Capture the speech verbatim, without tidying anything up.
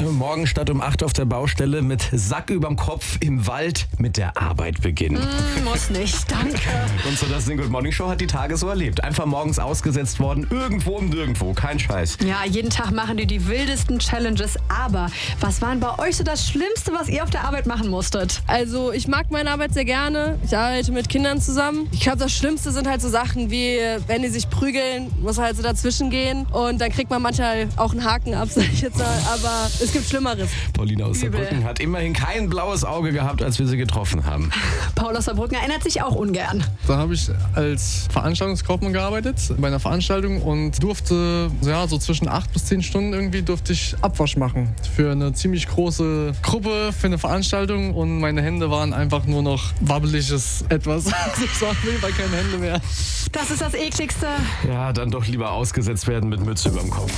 morgen statt um acht auf der Baustelle mit Sack überm Kopf im Wald mit der Arbeit beginnen. Mm, muss nicht, danke. Und so das Ding Good Morning Show hat die Tage so erlebt. Einfach morgens ausgesetzt worden, irgendwo und nirgendwo, kein Scheiß. Ja, jeden Tag machen die die wildesten Challenges. Aber was war denn bei euch so das Schlimmste, was ihr auf der Arbeit machen musstet? Also ich mag meine Arbeit sehr gerne. Ich arbeite mit Kindern zusammen. Ich glaube, das Schlimmste sind halt so Sachen wie, wenn die sich prügeln, muss halt so dazwischen gehen. Und dann kriegt man manchmal auch einen Haken ab, sag ich jetzt mal. Aber es gibt Schlimmeres. Paulina aus Übel. Saarbrücken hat immerhin kein blaues Auge gehabt, als wir sie getroffen haben. Paul aus Saarbrücken erinnert sich auch ungern. Da habe ich als Veranstaltungskaufmann gearbeitet bei einer Veranstaltung und durfte, ja, so zwischen acht bis zehn Stunden irgendwie durfte ich Abwasch machen für eine ziemlich große Gruppe, für eine Veranstaltung und meine Hände waren einfach nur noch wabbeliges Etwas. Ich sag mir, weil keine Hände mehr. Das ist das Ekligste. Ja, dann doch lieber ausgesetzt werden mit Mütze überm Kopf.